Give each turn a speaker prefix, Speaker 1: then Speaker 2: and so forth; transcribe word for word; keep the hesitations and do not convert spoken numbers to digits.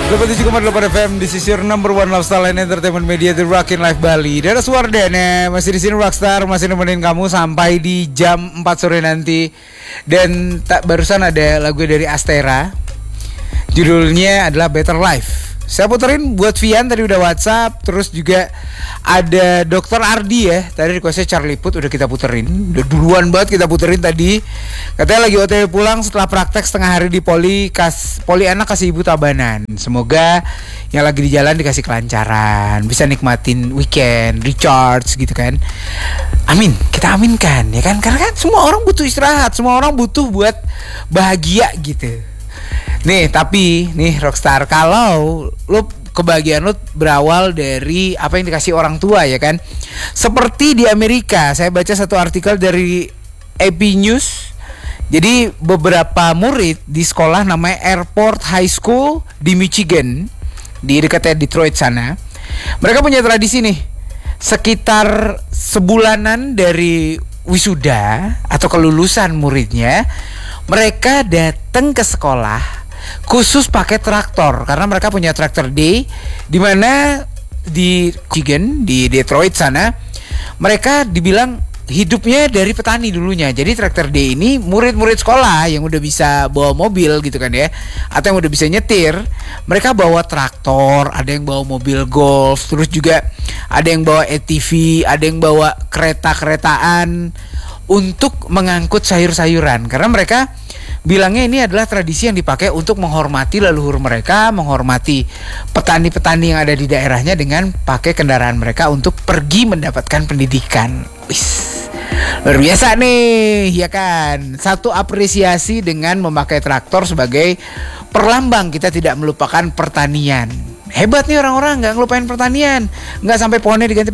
Speaker 1: delapan puluh tujuh koma delapan F M, this is your number one lifestyle and entertainment media, The Rockin' Life Bali. Dara Suwardana masih di sini, Rockstar masih nemenin kamu sampai di jam empat sore nanti. Dan tak barusan ada lagu dari Astera, judulnya adalah Better Life. Saya puterin buat Vian, tadi udah WhatsApp. Terus juga ada Dokter Ardi ya, tadi requestnya Charlie Puth, udah kita puterin. Udah duluan banget kita puterin tadi. Katanya lagi O T W pulang setelah praktek setengah hari di Poli kas, Poli anak kasih ibu Tabanan. Semoga yang lagi di jalan dikasih kelancaran, bisa nikmatin weekend, recharge gitu kan. Amin, kita aminkan ya kan. Karena kan semua orang butuh istirahat, semua orang butuh buat bahagia gitu. Nih, tapi nih Rockstar, kalau lu kebahagiaan lu berawal dari apa yang dikasih orang tua ya kan. Seperti di Amerika, saya baca satu artikel dari A P News. Jadi beberapa murid di sekolah namanya Airport High School di Michigan, di dekatnya Detroit sana. Mereka punya tradisi nih. Sekitar sebulanan dari wisuda atau kelulusan muridnya, mereka datang ke sekolah khusus pakai traktor, karena mereka punya traktor day, di mana di Michigan, di Detroit sana, mereka dibilang hidupnya dari petani dulunya. Jadi traktor day ini murid-murid sekolah yang udah bisa bawa mobil gitu kan ya, atau yang udah bisa nyetir, mereka bawa traktor, ada yang bawa mobil golf, terus juga ada yang bawa A T V, ada yang bawa kereta-keretaan untuk mengangkut sayur-sayuran, karena mereka bilangnya ini adalah tradisi yang dipakai untuk menghormati leluhur mereka, menghormati petani-petani yang ada di daerahnya dengan pakai kendaraan mereka untuk pergi mendapatkan pendidikan. Wis, luar biasa nih, ya kan? Satu apresiasi dengan memakai traktor sebagai perlambang kita tidak melupakan pertanian. Hebat nih orang-orang, nggak ngelupain pertanian, nggak sampai pohonnya diganti